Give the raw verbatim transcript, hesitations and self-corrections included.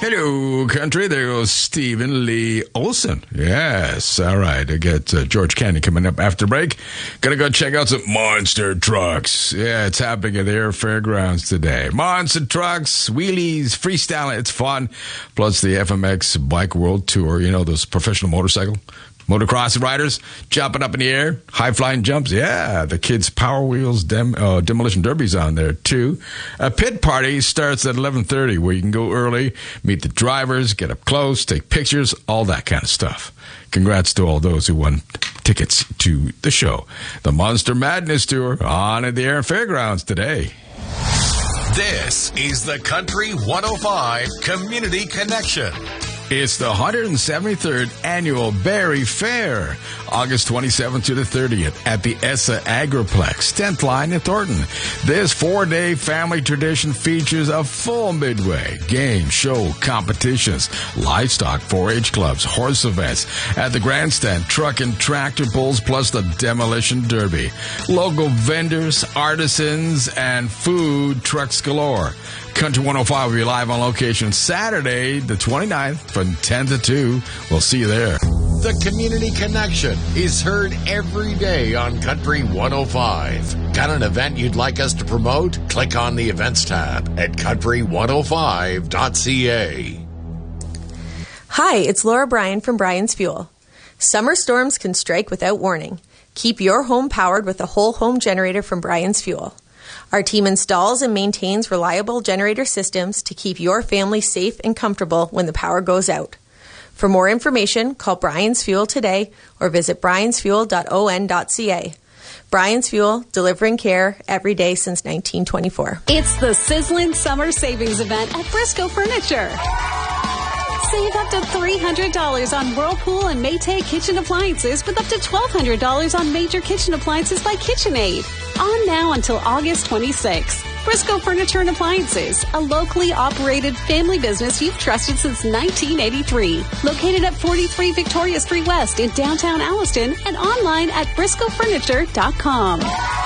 Hello, country. There goes Stephen Lee Olson. Yes. All right. I get uh, George Canyon coming up after break. Gonna go check out some monster trucks. Yeah, it's happening at the Air Fairgrounds today. Monster trucks, wheelies, freestyle. It's fun. Plus the F M X Bike World Tour. You know, those professional motorcycle motocross riders jumping up in the air, high-flying jumps. Yeah, the kids' Power Wheels dem- uh, Demolition Derby's on there, too. A pit party starts at eleven thirty, where you can go early, meet the drivers, get up close, take pictures, all that kind of stuff. Congrats to all those who won tickets to the show. The Monster Madness Tour on at the Air Fairgrounds today. This is the Country one oh five Community Connection. It's the one hundred seventy-third Annual Berry Fair, August twenty-seventh to the thirtieth at the Essa Agriplex, tenth line in Thornton. This four-day family tradition features a full midway, game, show, competitions, livestock, four H clubs, horse events, at the grandstand, truck and tractor pulls, plus the demolition derby. Local vendors, artisans, and food trucks galore. Country one oh five will be live on location Saturday, the twenty-ninth, from ten to two. We'll see you there. The Community Connection is heard every day on Country one oh five. Got an event you'd like us to promote? Click on the Events tab at country one oh five dot c a. Hi, it's Laura Bryan from Bryan's Fuel. Summer storms can strike without warning. Keep your home powered with a whole home generator from Bryan's Fuel. Our team installs and maintains reliable generator systems to keep your family safe and comfortable when the power goes out. For more information, call Bryan's Fuel today or visit bryans fuel dot o n dot c a. Bryan's Fuel, delivering care every day since nineteen twenty-four. It's the Sizzling Summer Savings Event at Briscoe Furniture. Save up to three hundred dollars on Whirlpool and Maytag kitchen appliances with up to twelve hundred dollars on major kitchen appliances by KitchenAid. On now until August twenty-sixth. Briscoe Furniture and Appliances, a locally operated family business you've trusted since nineteen eighty-three. Located at forty-three Victoria Street West in downtown Alliston and online at briscoe furniture dot com.